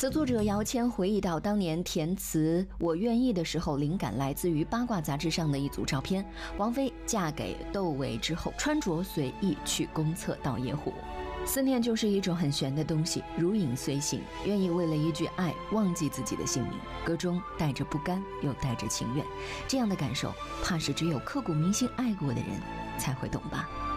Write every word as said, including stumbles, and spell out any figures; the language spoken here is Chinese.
词作者姚谦回忆到，当年填词《我愿意》的时候，灵感来自于八卦杂志上的一组照片。王菲嫁给窦唯之后，穿着随意去公厕倒野虎。思念就是一种很玄的东西，如影随形，愿意为了一句爱忘记自己的姓名。歌中带着不甘，又带着情愿，这样的感受，怕是只有刻骨铭心爱过的人才会懂吧。